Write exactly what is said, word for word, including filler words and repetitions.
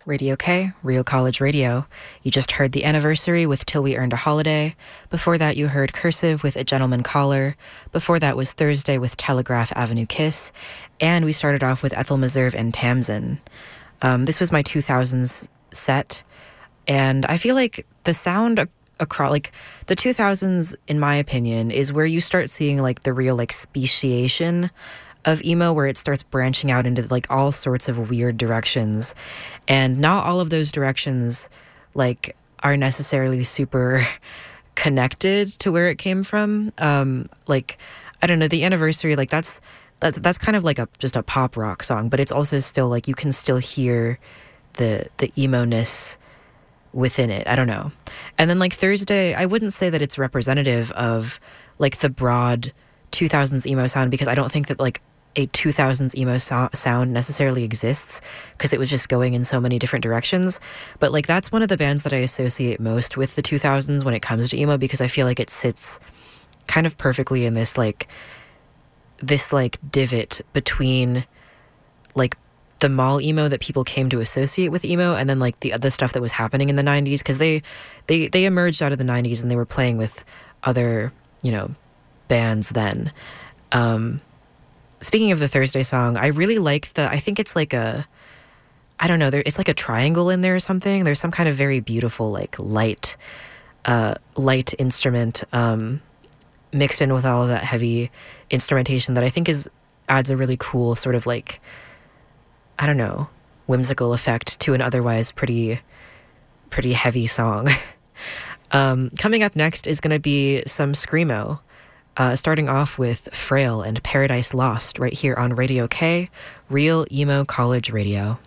Radio K, Real College Radio. You just heard The Anniversary with Till We Earned a Holiday. Before that, you heard Cursive with A Gentleman Caller. Before that was Thursday with Telegraph Avenue Kiss. And we started off with Ethel Meserve and Tamsin. Um, this was my two thousands set. And I feel like the sound across, like, the two thousands, in my opinion, is where you start seeing, like, the real, like, speciation of emo, where it starts branching out into like all sorts of weird directions, and not all of those directions like are necessarily super connected to where it came from. Um, like I don't know, The Anniversary, like that's that's that's kind of like a just a pop rock song, but it's also still like you can still hear the the emo-ness within it. I don't know. And then like Thursday, I wouldn't say that it's representative of like the broad two thousands emo sound, because I don't think that like a two thousands emo so- sound necessarily exists, because it was just going in so many different directions. But like that's one of the bands that I associate most with the two thousands when it comes to emo, because I feel like it sits kind of perfectly in this like this like divot between like the mall emo that people came to associate with emo, and then like the other stuff that was happening in the nineties, because they they they emerged out of the nineties and they were playing with other, you know, bands then. Um Speaking of the Thursday song, I really like the, I think it's like a, I don't know, there it's like a triangle in there or something. There's some kind of very beautiful, like light, uh, light instrument um, mixed in with all of that heavy instrumentation that I think is, adds a really cool sort of like, I don't know, whimsical effect to an otherwise pretty, pretty heavy song. um, coming up next is going to be some Screamo. Uh, starting off with Frail and Paradise Lost right here on Radio K, Real Emo College Radio.